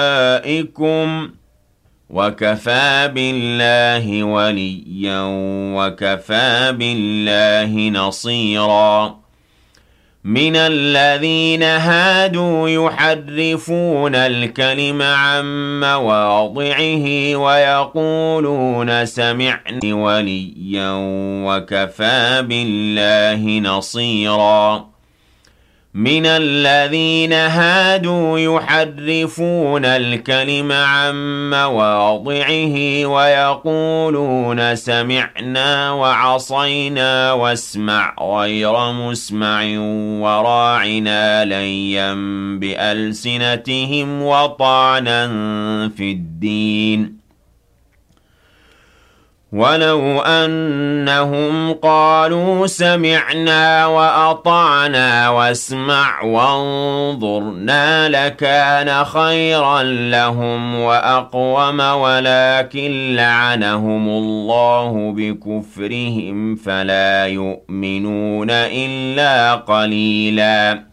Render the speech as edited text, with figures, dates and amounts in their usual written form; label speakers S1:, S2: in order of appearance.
S1: أولئكم وكفى بالله وليا وكفى بالله نصيرا من الذين هادوا يحرفون الكلم عن مواضعه ويقولون سمعنا وليا وكفى بالله نصيرا من الذين هادوا يحرفون الكلم عن مواضعه ويقولون سمعنا وعصينا واسمع غير مسمع وراعنا ليا بألسنتهم وطعنا في الدين ولو أنهم قالوا سمعنا وأطعنا واسمع وانظرنا لكان خيرا لهم وأقوم ولكن لعنهم الله بكفرهم فلا يؤمنون إلا قليلاً